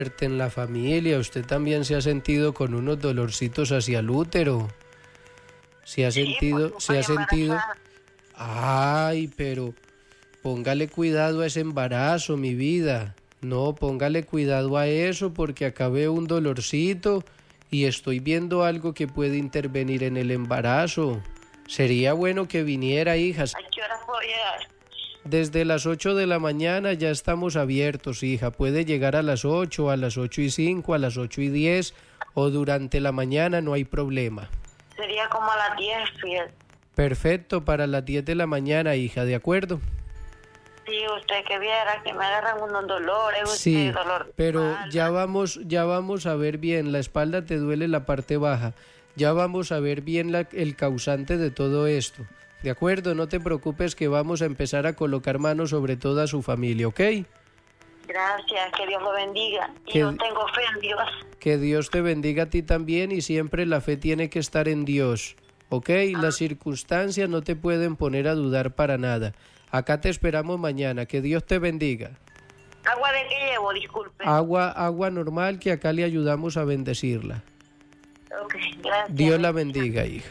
en la familia, usted también se ha sentido con unos dolorcitos hacia el útero. Se ha sentido. Ay, pero póngale cuidado a ese embarazo, mi vida. No, póngale cuidado a eso porque acá veo un dolorcito y estoy viendo algo que puede intervenir en el embarazo. Sería bueno que viniera, hijas. ¿A qué hora puedo llegar? Desde las 8 de la mañana ya estamos abiertos, hija. Puede llegar a las 8, a las 8:05, a las 8:10 o durante la mañana, no hay problema. Sería como a las 10, fíjate. Perfecto, para las 10 de la mañana, hija, ¿de acuerdo? Sí, usted que viera que me agarran unos dolores. Sí, dolor pero espalda. ya vamos a ver bien. La espalda te duele la parte baja. Ya vamos a ver bien el causante de todo esto. ¿De acuerdo? No te preocupes que vamos a empezar a colocar manos sobre toda su familia, ¿ok? Gracias, que Dios lo bendiga. Y yo tengo fe en Dios. Que Dios te bendiga a ti también y siempre la fe tiene que estar en Dios, ¿ok? Las circunstancias no te pueden poner a dudar para nada. Acá te esperamos mañana. Que Dios te bendiga. ¿Agua de qué llevo? Disculpe. Agua normal que acá le ayudamos a bendecirla. Ok, gracias. Dios la bendiga, hija.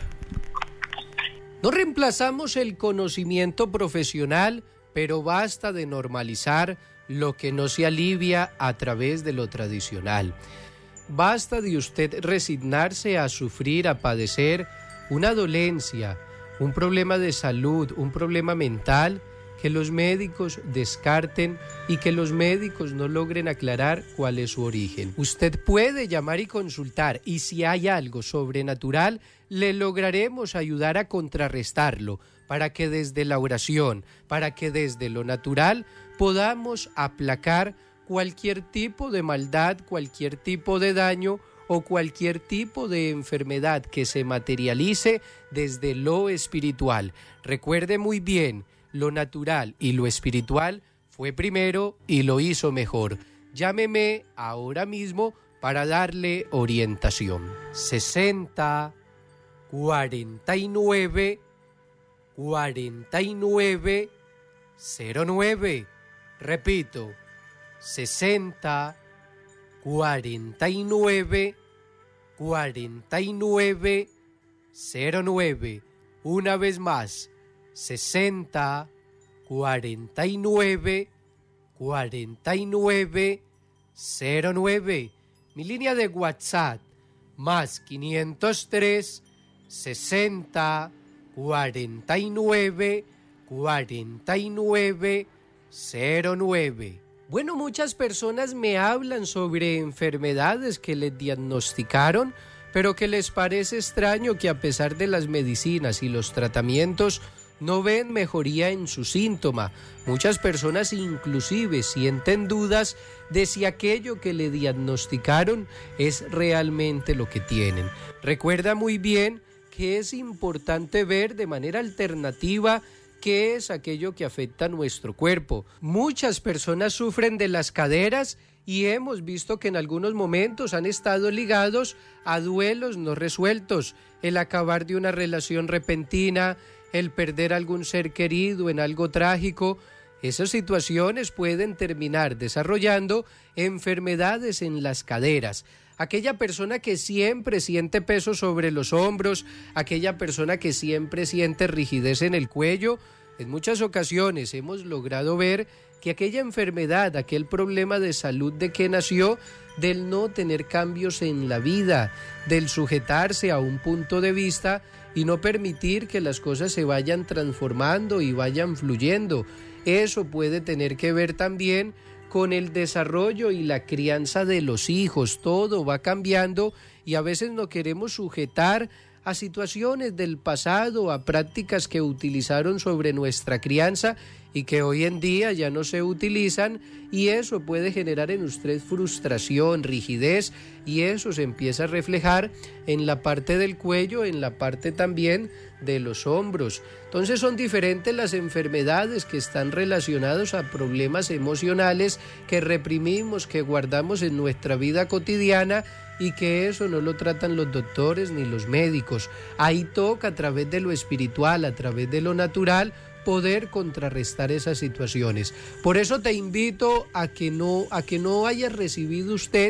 No reemplazamos el conocimiento profesional, pero basta de normalizar lo que no se alivia a través de lo tradicional. Basta de usted resignarse a sufrir, a padecer una dolencia, un problema de salud, un problema mental, que los médicos descarten y que los médicos no logren aclarar cuál es su origen. Usted puede llamar y consultar y si hay algo sobrenatural, le lograremos ayudar a contrarrestarlo para que desde la oración, para que desde lo natural podamos aplacar cualquier tipo de maldad, cualquier tipo de daño o cualquier tipo de enfermedad que se materialice desde lo espiritual. Recuerde muy bien, lo natural y lo espiritual fue primero y lo hizo mejor. Llámeme ahora mismo para darle orientación. 60 49 49 09. Repito, 60 49 49 09. Una vez más, 60 49 49 09. Mi línea de WhatsApp, más 503 60 49 49 09. Bueno, muchas personas me hablan sobre enfermedades que les diagnosticaron, pero que les parece extraño que a pesar de las medicinas y los tratamientos no ven mejoría en su síntoma. Muchas personas inclusive sienten dudas de si aquello que le diagnosticaron es realmente lo que tienen. Recuerda muy bien que es importante ver de manera alternativa qué es aquello que afecta a nuestro cuerpo. Muchas personas sufren de las caderas y hemos visto que en algunos momentos han estado ligados a duelos no resueltos, el acabar de una relación repentina, el perder algún ser querido en algo trágico. Esas situaciones pueden terminar desarrollando enfermedades en las caderas. Aquella persona que siempre siente peso sobre los hombros, aquella persona que siempre siente rigidez en el cuello, en muchas ocasiones hemos logrado ver que aquella enfermedad, aquel problema de salud de que nació, del no tener cambios en la vida, del sujetarse a un punto de vista y no permitir que las cosas se vayan transformando y vayan fluyendo. Eso puede tener que ver también con el desarrollo y la crianza de los hijos. Todo va cambiando y a veces no queremos sujetar a situaciones del pasado, a prácticas que utilizaron sobre nuestra crianza y que hoy en día ya no se utilizan, y eso puede generar en usted frustración, rigidez, y eso se empieza a reflejar en la parte del cuello, en la parte también de los hombros. Entonces son diferentes las enfermedades que están relacionadas a problemas emocionales que reprimimos, que guardamos en nuestra vida cotidiana, y que eso no lo tratan los doctores ni los médicos. Ahí toca a través de lo espiritual, a través de lo natural, poder contrarrestar esas situaciones. Por eso te invito a que no haya recibido usted